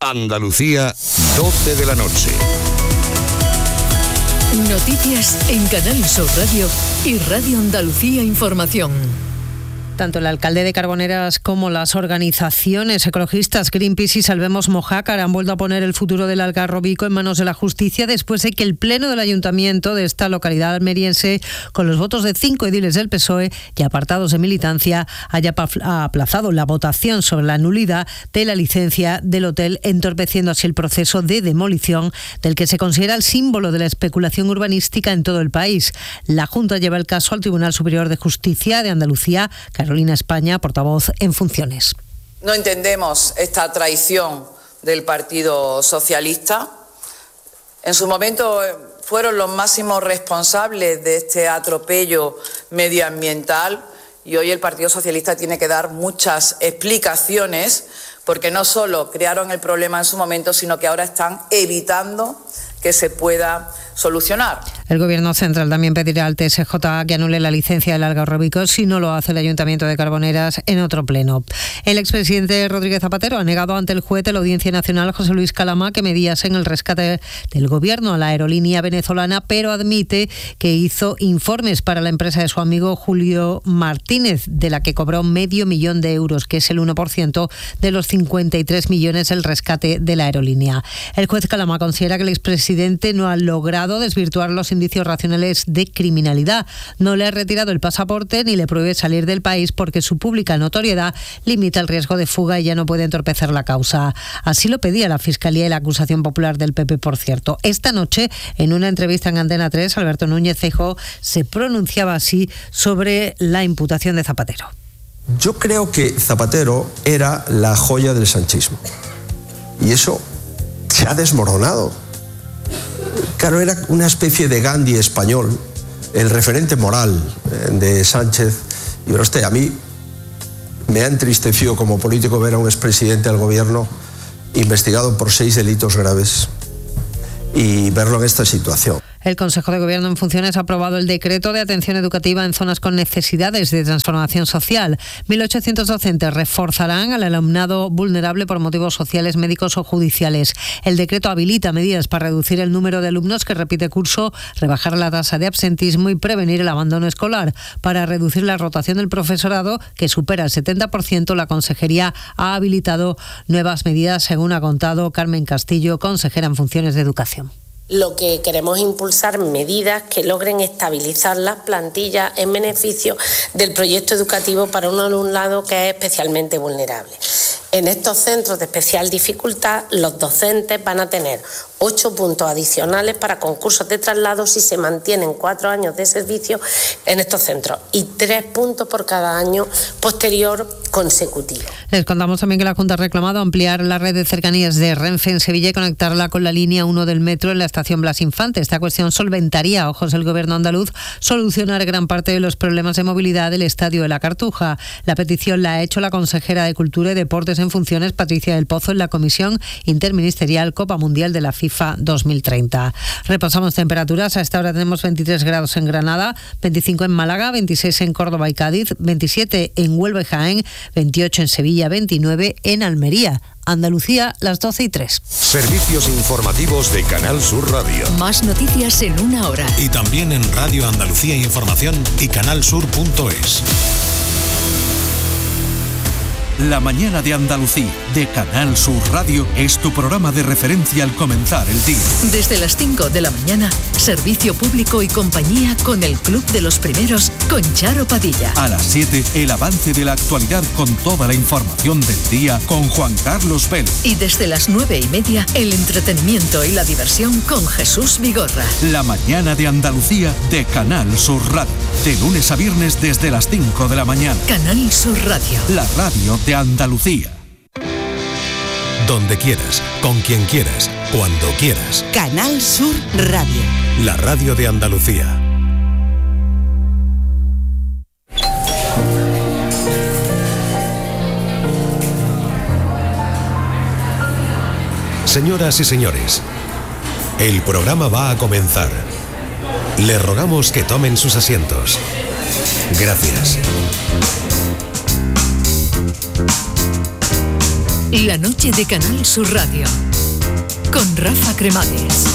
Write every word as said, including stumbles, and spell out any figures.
Andalucía, doce de la noche. Noticias en Canal Sur Radio y Radio Andalucía Información. Tanto el alcalde de Carboneras como las organizaciones ecologistas Greenpeace y Salvemos Mojácar han vuelto a poner el futuro del Algarrobico en manos de la justicia después de que el pleno del ayuntamiento de esta localidad almeriense, con los votos de cinco ediles del P S O E y apartados de militancia, haya aplazado la votación sobre la nulidad de la licencia del hotel, entorpeciendo así el proceso de demolición del que se considera el símbolo de la especulación urbanística en todo el país. La Junta lleva el caso al Tribunal Superior de Justicia de Andalucía. Carolina España, portavoz en funciones. No entendemos esta traición del Partido Socialista. En su momento fueron los máximos responsables de este atropello medioambiental y hoy el Partido Socialista tiene que dar muchas explicaciones porque no solo crearon el problema en su momento, sino que ahora están evitando que se pueda solucionar. El Gobierno central también pedirá al T S J que anule la licencia del Algarrobico si no lo hace el Ayuntamiento de Carboneras en otro pleno. El expresidente Rodríguez Zapatero ha negado ante el juez de la Audiencia Nacional, José Luis Calama, que mediasen el rescate del Gobierno a la aerolínea venezolana, pero admite que hizo informes para la empresa de su amigo Julio Martínez, de la que cobró medio millón de euros, que es el uno por ciento de los cincuenta y tres millones del rescate de la aerolínea. El juez Calama considera que el expresidente no ha logrado desvirtuar los indicios racionales de criminalidad. No le ha retirado el pasaporte ni le prohíbe salir del país porque su pública notoriedad limita el riesgo de fuga y ya no puede entorpecer la causa. Así lo pedía la Fiscalía y la acusación popular del P P, por cierto. Esta noche, en una entrevista en Antena tres, Alberto Núñez Feijóo se pronunciaba así sobre la imputación de Zapatero. Yo creo que Zapatero era la joya del sanchismo y eso se ha desmoronado. Claro, era una especie de Gandhi español, el referente moral de Sánchez. Y pero usted, a mí me ha entristecido como político ver a un expresidente del gobierno investigado por seis delitos graves y verlo en esta situación. El Consejo de Gobierno en funciones ha aprobado el decreto de atención educativa en zonas con necesidades de transformación social. mil ochocientos docentes reforzarán al alumnado vulnerable por motivos sociales, médicos o judiciales. El decreto habilita medidas para reducir el número de alumnos que repite curso, rebajar la tasa de absentismo y prevenir el abandono escolar. Para reducir la rotación del profesorado, que supera el setenta por ciento, la Consejería ha habilitado nuevas medidas, según ha contado Carmen Castillo, consejera en funciones de Educación. Lo que queremos es impulsar medidas que logren estabilizar las plantillas en beneficio del proyecto educativo para un alumnado que es especialmente vulnerable. En estos centros de especial dificultad, los docentes van a tener ocho puntos adicionales para concursos de traslado si se mantienen cuatro años de servicio en estos centros y tres puntos por cada año posterior consecutivo. Les contamos también que la Junta ha reclamado ampliar la red de cercanías de Renfe en Sevilla y conectarla con la línea uno del metro en la estación Blas Infante. Esta cuestión solventaría, a ojos del Gobierno andaluz, solucionar gran parte de los problemas de movilidad del Estadio de la Cartuja. La petición la ha hecho la consejera de Cultura y Deportes en funciones, Patricia del Pozo, en la Comisión Interministerial Copa Mundial de la FIFA dos mil treinta. Repasamos temperaturas. A esta hora tenemos veintitrés grados en Granada, veinticinco en Málaga, veintiséis en Córdoba y Cádiz, veintisiete en Huelva y Jaén, veintiocho en Sevilla, veintinueve en Almería. Andalucía, las doce y tres. Servicios informativos de Canal Sur Radio. Más noticias en una hora. Y también en Radio Andalucía Información y canalsur punto es. La mañana de Andalucía, de Canal Sur Radio, es tu programa de referencia al comenzar el día. Desde las cinco de la mañana, servicio público y compañía con el Club de los Primeros, con Charo Padilla. A las siete, el avance de la actualidad con toda la información del día con Juan Carlos Vélez. Y desde las nueve y media, el entretenimiento y la diversión con Jesús Vigorra. La mañana de Andalucía, de Canal Sur Radio. De lunes a viernes desde las cinco de la mañana. Canal Sur Radio. La radio de Andalucía. Donde quieras, con quien quieras, cuando quieras. Canal Sur Radio. La radio de Andalucía. Señoras y señores, el programa va a comenzar. Les rogamos que tomen sus asientos. Gracias. La noche de Canal Sur Radio. Con Rafa Cremades.